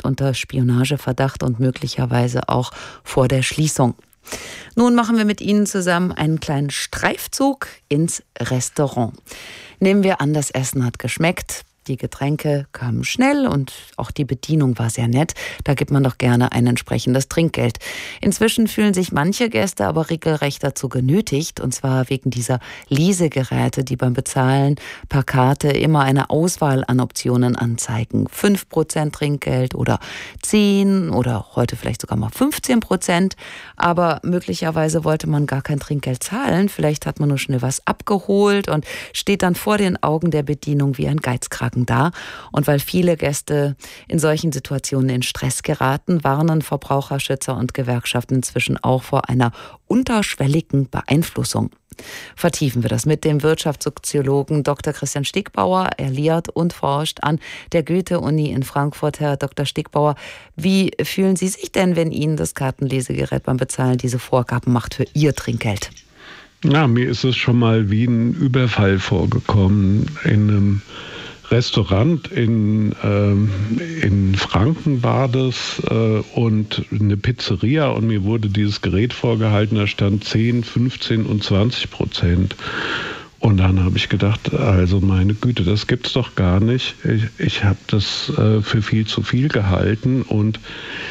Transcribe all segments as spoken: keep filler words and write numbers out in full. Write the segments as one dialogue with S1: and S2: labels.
S1: unter Spionageverdacht und möglicherweise auch vor der Schließung. Nun machen wir mit Ihnen zusammen einen kleinen Streifzug ins Restaurant. Nehmen wir an, das Essen hat geschmeckt. Die Getränke kamen schnell und auch die Bedienung war sehr nett. Da gibt man doch gerne ein entsprechendes Trinkgeld. Inzwischen fühlen sich manche Gäste aber regelrecht dazu genötigt, und zwar wegen dieser Lesegeräte, die beim Bezahlen per Karte immer eine Auswahl an Optionen anzeigen. fünf Prozent Trinkgeld oder zehn oder heute vielleicht sogar mal fünfzehn Prozent. Aber möglicherweise wollte man gar kein Trinkgeld zahlen. Vielleicht hat man nur schnell was abgeholt und steht dann vor den Augen der Bedienung wie ein Geizkragen da. Und weil viele Gäste in solchen Situationen in Stress geraten, warnen Verbraucherschützer und Gewerkschaften inzwischen auch vor einer unterschwelligen Beeinflussung. Vertiefen wir das mit dem Wirtschaftssoziologen Doktor Christian Stegbauer. Er lehrt und forscht an der Goethe-Uni in Frankfurt. Herr Doktor Stegbauer, wie fühlen Sie sich denn, wenn Ihnen das Kartenlesegerät beim Bezahlen diese Vorgaben macht für Ihr Trinkgeld?
S2: Na, mir ist es schon mal wie ein Überfall vorgekommen in einem Restaurant in, ähm, in Franken war das äh, und eine Pizzeria, und mir wurde dieses Gerät vorgehalten, da stand zehn, fünfzehn und zwanzig Prozent. Und dann habe ich gedacht, also meine Güte, das gibt's doch gar nicht. Ich, ich habe das äh, für viel zu viel gehalten, und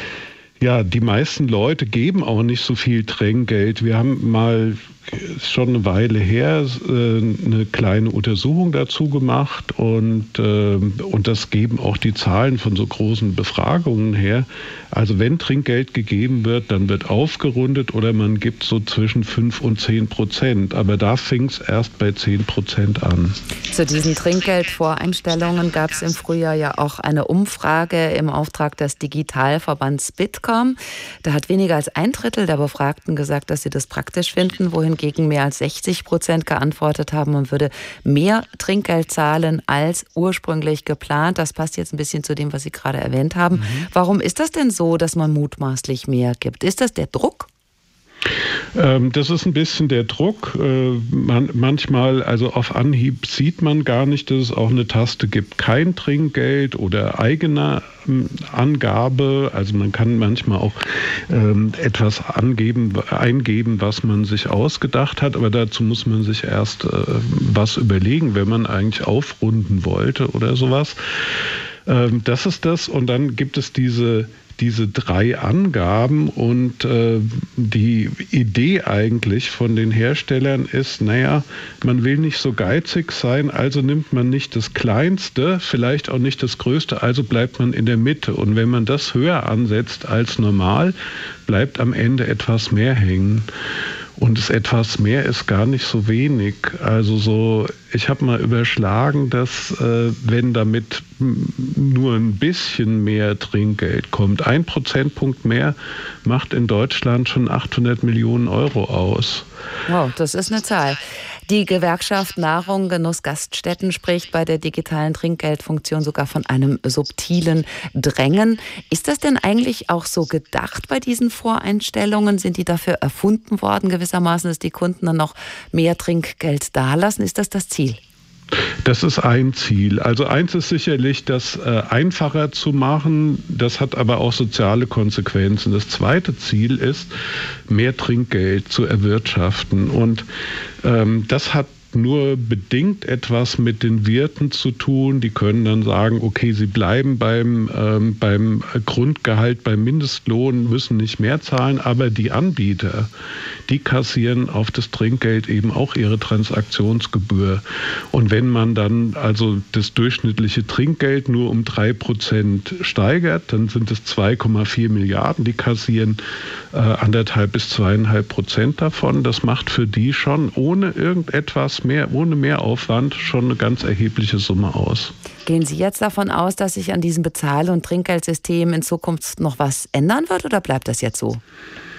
S2: ja, die meisten Leute geben auch nicht so viel Trinkgeld. Wir haben mal, ist schon eine Weile her, eine kleine Untersuchung dazu gemacht, und, und das geben auch die Zahlen von so großen Befragungen her. Also wenn Trinkgeld gegeben wird, dann wird aufgerundet oder man gibt so zwischen fünf und zehn Prozent. Aber da fing es erst bei zehn Prozent an.
S1: Zu diesen Trinkgeldvoreinstellungen gab es im Frühjahr ja auch eine Umfrage im Auftrag des Digitalverbands Bitkom. Da hat weniger als ein Drittel der Befragten gesagt, dass sie das praktisch finden, wohingegen mehr als sechzig Prozent geantwortet haben, man würde mehr Trinkgeld zahlen als ursprünglich geplant. Das passt jetzt ein bisschen zu dem, was Sie gerade erwähnt haben. Mhm. Warum ist das denn so, dass man mutmaßlich mehr gibt? Ist das der Druck?
S2: Das ist ein bisschen der Druck. Man, manchmal, also auf Anhieb sieht man gar nicht, dass es auch eine Taste gibt, kein Trinkgeld oder eigene Angabe. Also man kann manchmal auch ähm, etwas angeben, eingeben, was man sich ausgedacht hat, aber dazu muss man sich erst äh, was überlegen, wenn man eigentlich aufrunden wollte oder sowas. Ähm, das ist das, und dann gibt es diese diese drei Angaben, und äh, die Idee eigentlich von den Herstellern ist, naja, man will nicht so geizig sein, also nimmt man nicht das Kleinste, vielleicht auch nicht das Größte, also bleibt man in der Mitte. Und wenn man das höher ansetzt als normal, bleibt am Ende etwas mehr hängen. Und das etwas mehr ist gar nicht so wenig. Also so, ich habe mal überschlagen, dass äh, wenn damit nur ein bisschen mehr Trinkgeld kommt, ein Prozentpunkt mehr macht in Deutschland schon achthundert Millionen Euro aus.
S1: Wow, das ist eine Zahl. Die Gewerkschaft Nahrung, Genuss, Gaststätten spricht bei der digitalen Trinkgeldfunktion sogar von einem subtilen Drängen. Ist das denn eigentlich auch so gedacht bei diesen Voreinstellungen? Sind die dafür erfunden worden gewissermaßen, dass die Kunden dann noch mehr Trinkgeld dalassen? Ist das das Ziel?
S2: Das ist ein Ziel. Also eins ist sicherlich, das äh, einfacher zu machen. Das hat aber auch soziale Konsequenzen. Das zweite Ziel ist, mehr Trinkgeld zu erwirtschaften. Und ähm, das hat nur bedingt etwas mit den Wirten zu tun. Die können dann sagen, okay, sie bleiben beim, ähm, beim Grundgehalt, beim Mindestlohn, müssen nicht mehr zahlen, aber die Anbieter, die kassieren auf das Trinkgeld eben auch ihre Transaktionsgebühr. Und wenn man dann also das durchschnittliche Trinkgeld nur um drei Prozent steigert, dann sind es zwei Komma vier Milliarden, die kassieren äh, anderthalb bis zweieinhalb Prozent davon. Das macht für die schon ohne irgendetwas mehr, ohne Mehraufwand schon eine ganz erhebliche Summe aus.
S1: Gehen Sie jetzt davon aus, dass sich an diesem Bezahl- und Trinkgeldsystem in Zukunft noch was ändern wird, oder bleibt das jetzt so?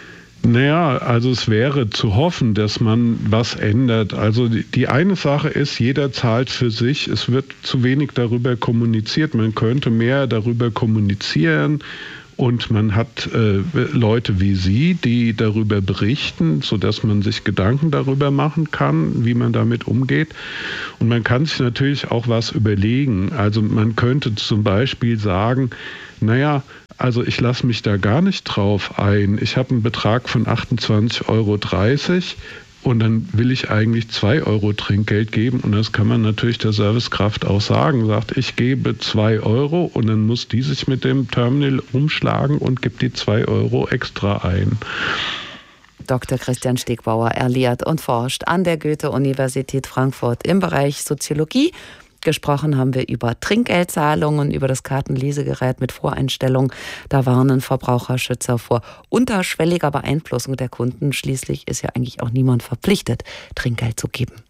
S2: Naja, also es wäre zu hoffen, dass man was ändert. Also die, die eine Sache ist, jeder zahlt für sich. Es wird zu wenig darüber kommuniziert. Man könnte mehr darüber kommunizieren Und man hat äh, Leute wie Sie, die darüber berichten, sodass man sich Gedanken darüber machen kann, wie man damit umgeht. Und man kann sich natürlich auch was überlegen. Also man könnte zum Beispiel sagen, naja, also ich lasse mich da gar nicht drauf ein. Ich habe einen Betrag von achtundzwanzig Euro dreißig und dann will ich eigentlich zwei Euro Trinkgeld geben. Und das kann man natürlich der Servicekraft auch sagen. Sagt, ich gebe zwei Euro und dann muss die sich mit dem Terminal umschlagen und gibt die zwei Euro extra ein.
S1: Doktor Christian Stegbauer, er lehrt und forscht an der Goethe-Universität Frankfurt im Bereich Soziologie. Gesprochen haben wir über Trinkgeldzahlungen, über das Kartenlesegerät mit Voreinstellung. Da warnen Verbraucherschützer vor unterschwelliger Beeinflussung der Kunden. Schließlich ist ja eigentlich auch niemand verpflichtet, Trinkgeld zu geben.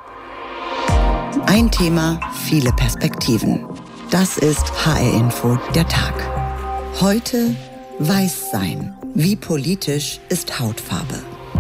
S3: Ein Thema, viele Perspektiven. Das ist H R-Info der Tag. Heute Weiß sein. Wie politisch ist Hautfarbe?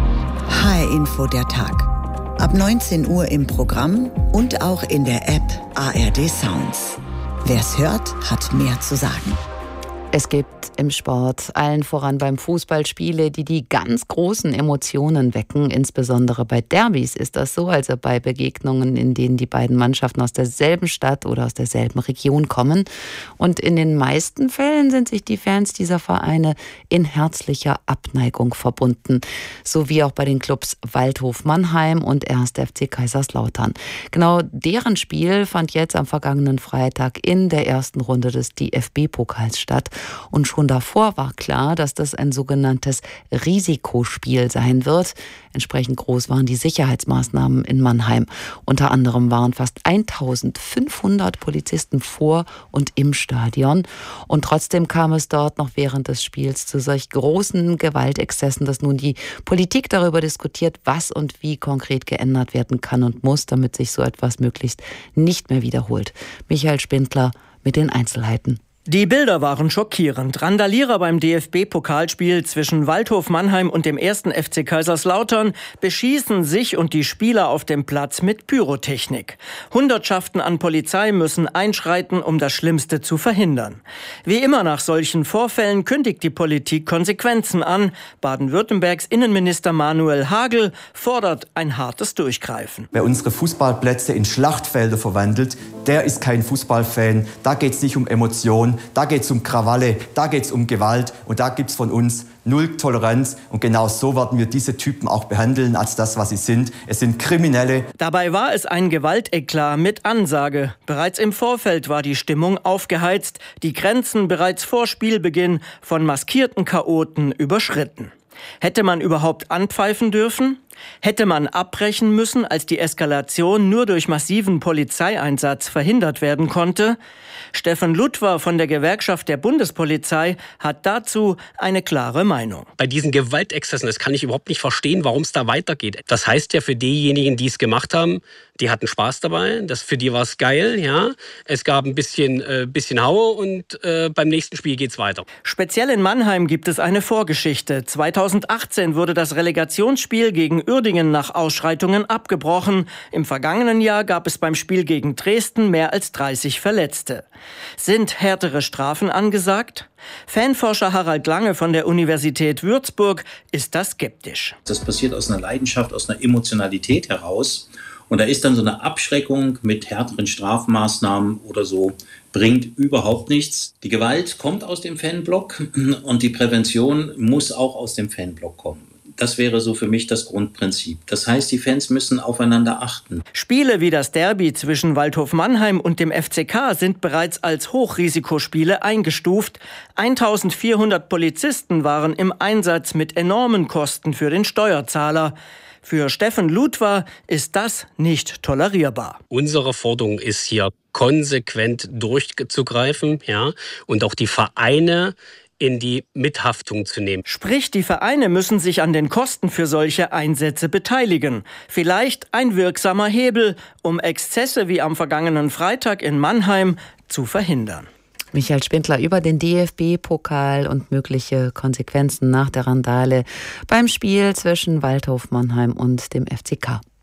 S3: H R-Info der Tag. Ab neunzehn Uhr im Programm und auch in der App A R D Sounds. Wer's hört, hat mehr zu sagen.
S1: Es gibt im Sport, allen voran beim Fußball, Spiele, die die ganz großen Emotionen wecken. Insbesondere bei Derbys ist das so, also bei Begegnungen, in denen die beiden Mannschaften aus derselben Stadt oder aus derselben Region kommen. Und in den meisten Fällen sind sich die Fans dieser Vereine in herzlicher Abneigung verbunden. So wie auch bei den Clubs Waldhof Mannheim und erster F C Kaiserslautern. Genau deren Spiel fand jetzt am vergangenen Freitag in der ersten Runde des D F B-Pokals statt. Und schon davor war klar, dass das ein sogenanntes Risikospiel sein wird. Entsprechend groß waren die Sicherheitsmaßnahmen in Mannheim. Unter anderem waren fast eintausendfünfhundert Polizisten vor und im Stadion. Und trotzdem kam es dort noch während des Spiels zu solch großen Gewaltexzessen, dass nun die Politik darüber diskutiert, was und wie konkret geändert werden kann und muss, damit sich so etwas möglichst nicht mehr wiederholt. Michael Spindler mit den Einzelheiten.
S4: Die Bilder waren schockierend. Randalierer beim D F B-Pokalspiel zwischen Waldhof Mannheim und dem ersten F C Kaiserslautern beschießen sich und die Spieler auf dem Platz mit Pyrotechnik. Hundertschaften an Polizei müssen einschreiten, um das Schlimmste zu verhindern. Wie immer nach solchen Vorfällen kündigt die Politik Konsequenzen an. Baden-Württembergs Innenminister Manuel Hagel fordert ein hartes Durchgreifen.
S5: Wer unsere Fußballplätze in Schlachtfelder verwandelt, der ist kein Fußballfan. Da geht es nicht um Emotionen. Da geht es um Krawalle, da geht es um Gewalt und da gibt es von uns null Toleranz. Und genau so werden wir diese Typen auch behandeln als das, was sie sind. Es sind Kriminelle.
S4: Dabei war es ein Gewalteklat mit Ansage. Bereits im Vorfeld war die Stimmung aufgeheizt, die Grenzen bereits vor Spielbeginn von maskierten Chaoten überschritten. Hätte man überhaupt anpfeifen dürfen? Hätte man abbrechen müssen, als die Eskalation nur durch massiven Polizeieinsatz verhindert werden konnte? Steffen Ludwer von der Gewerkschaft der Bundespolizei hat dazu eine klare Meinung.
S6: Bei diesen Gewaltexzessen, das kann ich überhaupt nicht verstehen, warum es da weitergeht. Das heißt ja für diejenigen, die es gemacht haben, die hatten Spaß dabei, das, für die war es geil, ja. Es gab ein bisschen, äh, bisschen Haue und äh, beim nächsten Spiel geht's weiter.
S4: Speziell in Mannheim gibt es eine Vorgeschichte. zweitausendachtzehn wurde das Relegationsspiel gegen Uerdingen nach Ausschreitungen abgebrochen. Im vergangenen Jahr gab es beim Spiel gegen Dresden mehr als dreißig Verletzte. Sind härtere Strafen angesagt? Fanforscher Harald Lange von der Universität Würzburg ist da skeptisch.
S7: Das passiert aus einer Leidenschaft, aus einer Emotionalität heraus. Und da ist dann so eine Abschreckung mit härteren Strafmaßnahmen oder so, bringt überhaupt nichts. Die Gewalt kommt aus dem Fanblock und die Prävention muss auch aus dem Fanblock kommen. Das wäre so für mich das Grundprinzip. Das heißt, die Fans müssen aufeinander achten.
S4: Spiele wie das Derby zwischen Waldhof Mannheim und dem F C K sind bereits als Hochrisikospiele eingestuft. eintausendvierhundert Polizisten waren im Einsatz mit enormen Kosten für den Steuerzahler. Für Steffen Ludwer ist das nicht tolerierbar.
S6: Unsere Forderung ist hier konsequent durchzugreifen, ja, und auch die Vereine in die Mithaftung zu nehmen.
S4: Sprich, die Vereine müssen sich an den Kosten für solche Einsätze beteiligen. Vielleicht ein wirksamer Hebel, um Exzesse wie am vergangenen Freitag in Mannheim zu verhindern.
S1: Michael Spindler über den D F B-Pokal und mögliche Konsequenzen nach der Randale beim Spiel zwischen Waldhof Mannheim und dem F C K.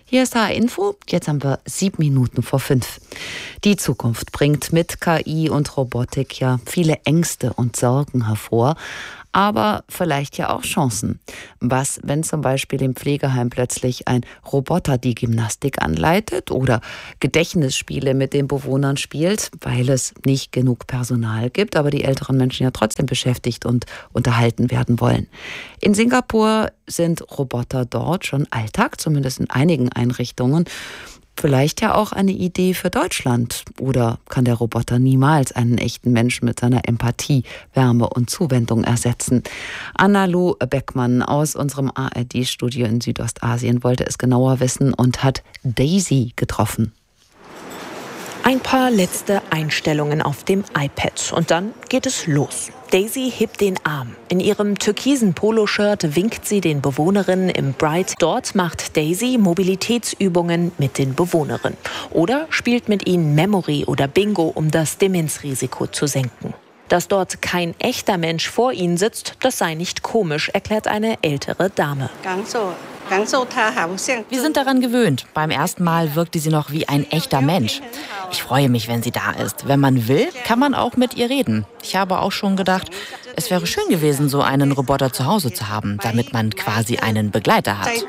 S1: Hier ist H R-Info, jetzt haben wir sieben Minuten vor fünf. Die Zukunft bringt mit K I und Robotik ja viele Ängste und Sorgen hervor, aber vielleicht ja auch Chancen. Was, wenn zum Beispiel im Pflegeheim plötzlich ein Roboter die Gymnastik anleitet oder Gedächtnisspiele mit den Bewohnern spielt, weil es nicht genug Personal gibt, aber die älteren Menschen ja trotzdem beschäftigt und unterhalten werden wollen. In Singapur sind Roboter dort schon Alltag, zumindest in einigen Einrichtungen. Vielleicht ja auch eine Idee für Deutschland. Oder kann der Roboter niemals einen echten Menschen mit seiner Empathie, Wärme und Zuwendung ersetzen? Anna-Lu Beckmann aus unserem A R D-Studio in Südostasien wollte es genauer wissen und hat Daisy getroffen.
S8: Ein paar letzte Einstellungen auf dem iPad und dann geht es los. Daisy hebt den Arm. In ihrem türkisen Poloshirt winkt sie den Bewohnerinnen im Bright. Dort macht Daisy Mobilitätsübungen mit den Bewohnerinnen. Oder spielt mit ihnen Memory oder Bingo, um das Demenzrisiko zu senken. Dass dort kein echter Mensch vor ihnen sitzt, das sei nicht komisch, erklärt eine ältere Dame.
S9: Wir sind daran gewöhnt. Beim ersten Mal wirkte sie noch wie ein echter Mensch. Ich freue mich, wenn sie da ist. Wenn man will, kann man auch mit ihr reden. Ich habe auch schon gedacht, es wäre schön gewesen, so einen Roboter zu Hause zu haben, damit man quasi einen Begleiter hat.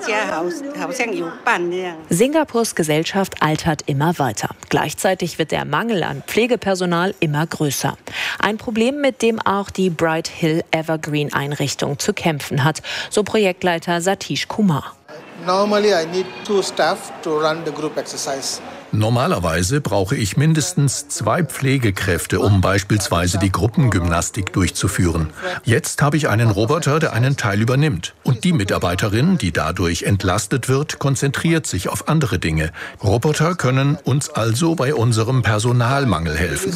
S8: Singapurs Gesellschaft altert immer weiter. Gleichzeitig wird der Mangel an Pflegepersonal immer größer. Ein Problem, mit dem auch die Bright Hill Evergreen Einrichtung zu kämpfen hat, so Projektleiter Satish Kumar.
S10: Normally I need two staff to run the group exercise.
S11: Normalerweise brauche ich mindestens zwei Pflegekräfte, um beispielsweise die Gruppengymnastik durchzuführen. Jetzt habe ich einen Roboter, der einen Teil übernimmt. Und die Mitarbeiterin, die dadurch entlastet wird, konzentriert sich auf andere Dinge. Roboter können uns also bei unserem Personalmangel helfen.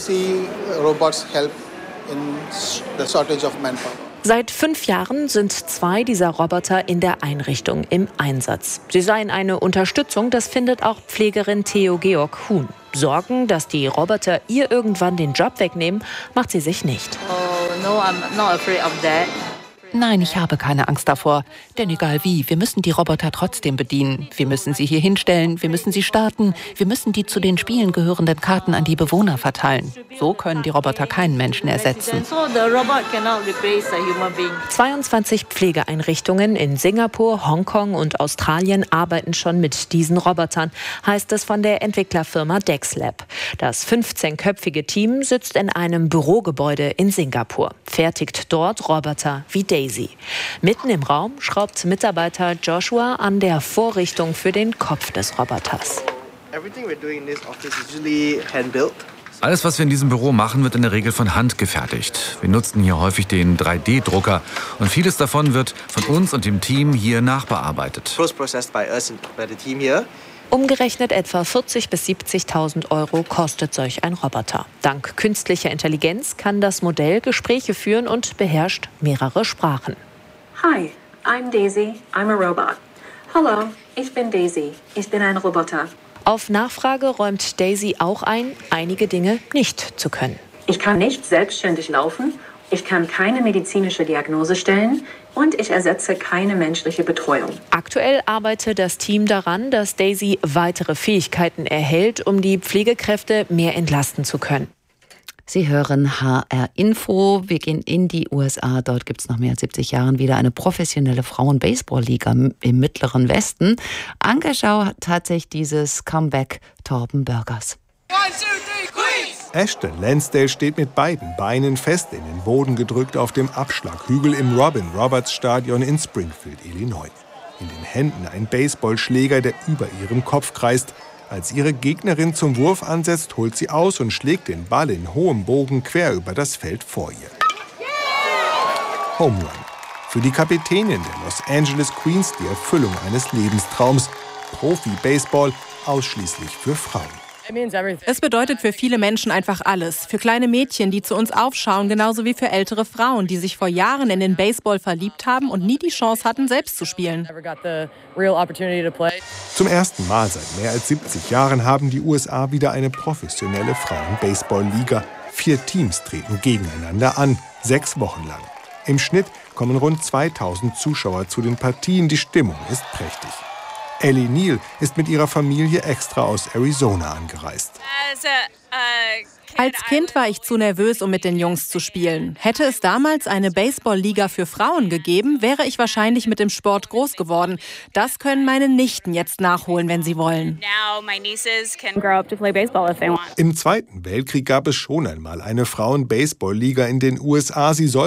S8: Seit fünf Jahren sind zwei dieser Roboter in der Einrichtung im Einsatz. Sie seien eine Unterstützung, das findet auch Pflegerin Theo Georg Huhn. Sorgen, dass die Roboter ihr irgendwann den Job wegnehmen, macht sie sich nicht.
S12: Oh, no, I'm not afraid of that.
S13: Nein, ich habe keine Angst davor. Denn egal wie, wir müssen die Roboter trotzdem bedienen. Wir müssen sie hier hinstellen, wir müssen sie starten, wir müssen die zu den Spielen gehörenden Karten an die Bewohner verteilen. So können die Roboter keinen Menschen ersetzen.
S8: zweiundzwanzig Pflegeeinrichtungen in Singapur, Hongkong und Australien arbeiten schon mit diesen Robotern, heißt es von der Entwicklerfirma Dexlab. Das fünfzehnköpfige Team sitzt in einem Bürogebäude in Singapur, fertigt dort Roboter wie Daisy. Mitten im Raum schraubt Mitarbeiter Joshua an der Vorrichtung für den Kopf des Roboters.
S14: Alles, was wir in diesem Büro machen, wird in der Regel von Hand gefertigt. Wir nutzen hier häufig den drei D Drucker und vieles davon wird von uns und dem Team hier nachbearbeitet.
S8: Umgerechnet etwa vierzigtausend bis siebzigtausend Euro kostet solch ein Roboter. Dank künstlicher Intelligenz kann das Modell Gespräche führen und beherrscht mehrere Sprachen.
S15: Hi, I'm Daisy, I'm a robot. Hallo, ich bin Daisy, ich bin ein Roboter.
S8: Auf Nachfrage räumt Daisy auch ein, einige Dinge nicht zu können.
S15: Ich kann nicht selbstständig laufen, ich kann keine medizinische Diagnose stellen und ich ersetze keine menschliche Betreuung.
S8: Aktuell arbeitet das Team daran, dass Daisy weitere Fähigkeiten erhält, um die Pflegekräfte mehr entlasten zu können.
S1: Sie hören H R-Info. Wir gehen in die U S A. Dort gibt es nach mehr als siebzig Jahren wieder eine professionelle Frauen-Baseball-Liga im Mittleren Westen. Angeschaut hat sich dieses Comeback Torben Burgers.
S16: Ashton Lansdale steht mit beiden Beinen fest in den Boden gedrückt auf dem Abschlaghügel im Robin Roberts Stadion in Springfield, Illinois. In den Händen ein Baseballschläger, der über ihrem Kopf kreist. Als ihre Gegnerin zum Wurf ansetzt, holt sie aus und schlägt den Ball in hohem Bogen quer über das Feld vor ihr. Home Run. Für die Kapitänin der Los Angeles Queens die Erfüllung eines Lebenstraums. Profi-Baseball ausschließlich für Frauen.
S17: Es bedeutet für viele Menschen einfach alles. Für kleine Mädchen, die zu uns aufschauen, genauso wie für ältere Frauen, die sich vor Jahren in den Baseball verliebt haben und nie die Chance hatten, selbst zu spielen.
S16: Zum ersten Mal seit mehr als siebzig Jahren haben die U S A wieder eine professionelle Frauen-Baseball-Liga. Vier Teams treten gegeneinander an, sechs Wochen lang. Im Schnitt kommen rund zweitausend Zuschauer zu den Partien. Die Stimmung ist prächtig. Ellie Neal ist mit ihrer Familie extra aus Arizona angereist.
S17: Als Kind war ich zu nervös, um mit den Jungs zu spielen. Hätte es damals eine Baseball-Liga für Frauen gegeben, wäre ich wahrscheinlich mit dem Sport groß geworden. Das können meine Nichten jetzt nachholen, wenn sie wollen.
S16: Im Zweiten Weltkrieg gab es schon einmal eine Frauen-Baseball-Liga in den U S A. Sie soll